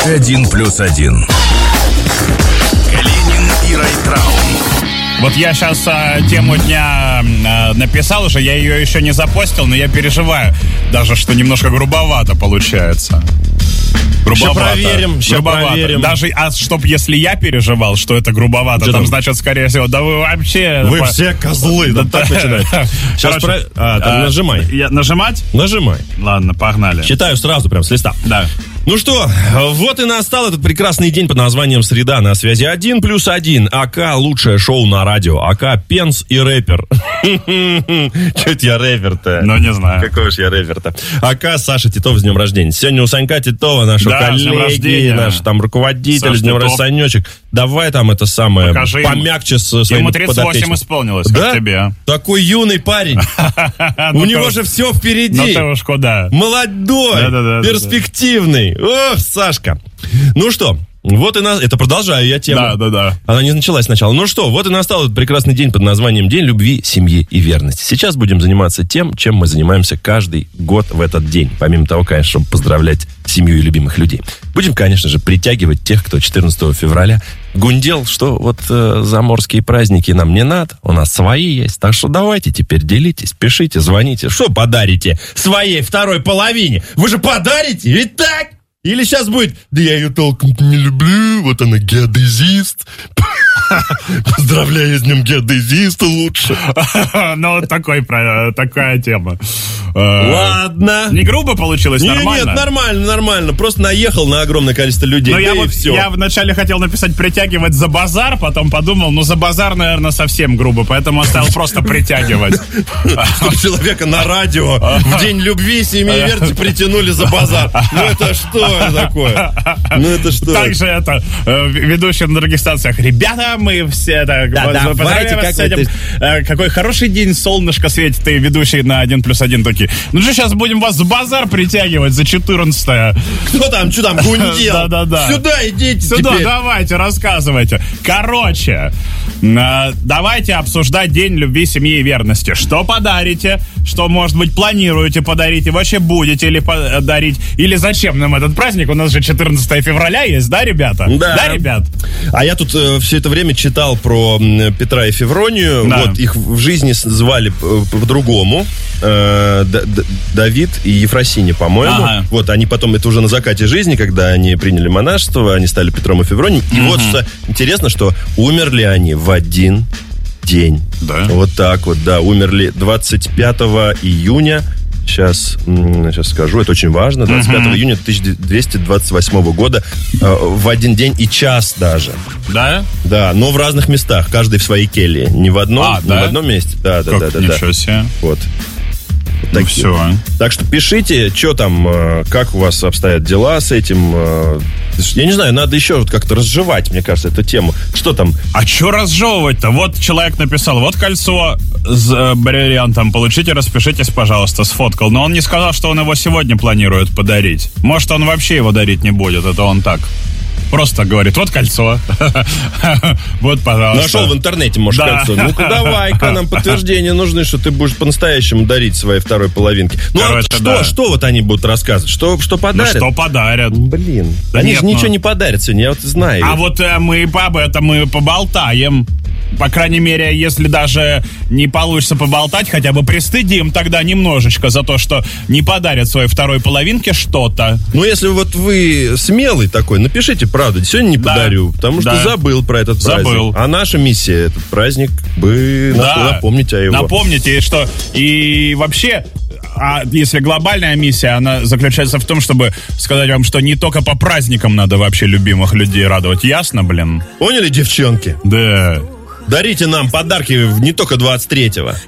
1+1. Калинин и Райtraum. Вот я сейчас тему дня написал уже, я ее еще не запостил, но я переживаю даже, что немножко грубовато получается. Грубовато. Сейчас проверим. Даже, чтоб если я переживал, что это грубовато, там, значит, скорее всего, да вы вообще... Вы все козлы, да так начинается. Сейчас нажимай. Нажимать? Нажимай. Ладно, погнали. Читаю сразу, прям с листа. Да. Ну что, вот и настал этот прекрасный день под названием «Среда». На связи 1+1. АК лучшее шоу на радио. АК Пенс и рэпер. Чуть я рэпер-то. Ну, не знаю. Какой уж я рэпер-то. АК Саша Титов с днем рождения. Сегодня у Санька Титова, нашего коллеги, наш там руководитель, Саш с днем рождения, Санечек. Давай там это самое, покажи помягче с своим подопечным. Ему 38 исполнилось, да? как тебе. Такой юный парень. У него же все впереди. Ну ты уж куда. Молодой, перспективный. Ох, Сашка. Ну что, вот и это продолжаю я тему. Да. Она не началась сначала. Ну что, вот и настал этот прекрасный день под названием День любви, семьи и верности. Сейчас будем заниматься тем, чем мы занимаемся каждый год в этот день. Помимо того, конечно, чтобы поздравлять семью и любимых людей. Будем, конечно же, притягивать тех, кто 14 февраля гундел, что вот заморские праздники нам не надо, у нас свои есть. Так что давайте теперь делитесь, пишите, звоните. Что подарите своей второй половине? Вы же подарите, ведь так? Или сейчас будет, да я ее толком не люблю, вот она геодезист. Поздравляю с днем геодезиста лучше. Ну, такая тема. Ладно. Не грубо получилось, нормально? Нет, нормально. Просто наехал на огромное количество людей. Но я вначале хотел написать «притягивать за базар», потом подумал, за базар, наверное, совсем грубо, поэтому оставил просто «притягивать». Человека на радио в день любви, семьи и верности притянули за базар. Ну это что такое? Ну это что? Также это ведущие на других станциях. Ребята, мы все поздравляем вас с этим. Какой хороший день, солнышко светит, и ведущие на 1+1 такие. Ну же сейчас будем вас за базар притягивать за 14-е. Кто там, что там, гундел? Да. Сюда идите Сюда, теперь. давайте, рассказывайте. Короче, давайте обсуждать День любви, семьи и верности. Что подарите? Что, может быть, планируете подарить? И вообще будете ли подарить? Или зачем нам этот праздник? У нас же 14 февраля есть, да, ребята? Да, ребят? А я тут все это время читал про Петра и Февронию. Да. Вот их в жизни звали по-другому. Давид и Ефросинья, по-моему. Ага. Вот они потом, это уже на закате жизни, когда они приняли монашество, они стали Петром и Февронием. И вот что интересно, что умерли они в один день. Да. Вот так вот, да. Умерли 25 июня. Сейчас скажу, это очень важно. 25 июня 1228 года в один день и час даже. Да? Да, но в разных местах, каждый в своей келье. Не в одном, не в одном месте. Да. Ничего себе. Вот. Ну все. Так что пишите, что там, как у вас обстоят дела с этим. Я не знаю, надо еще вот как-то разжевать, мне кажется, эту тему. Что там? А что разжевывать-то? Вот человек написал, вот кольцо с бриллиантом, получите, распишитесь, пожалуйста, сфоткал. Но он не сказал, что он его сегодня планирует подарить. Может, он вообще его дарить не будет, это он так. Просто говорит, вот кольцо. Вот, пожалуйста. Нашел в интернете, может, кольцо. Ну-ка, давай-ка, нам подтверждения нужны, что ты будешь по-настоящему дарить своей второй половинке. Ну, что вот они будут рассказывать? Что подарят? Ну, что подарят? Блин, они же ничего не подарят сегодня, я вот знаю. А вот мы об этом мы поболтаем. По крайней мере, если даже не получится поболтать, хотя бы пристыдим тогда немножечко за то, что не подарят своей второй половинке что-то. Ну, если вот вы смелый такой, напишите правду. Сегодня не подарю, потому что забыл про этот праздник. А наша миссия, этот праздник, напомнить о его. Напомните, что и вообще... А если глобальная миссия, она заключается в том, чтобы сказать вам, что не только по праздникам надо вообще любимых людей радовать. Ясно, блин? Поняли, девчонки? Да. Дарите нам подарки не только 23-го.